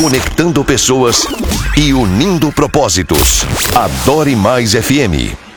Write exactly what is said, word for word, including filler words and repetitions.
conectando pessoas e unindo propósitos. Adore Mais F M.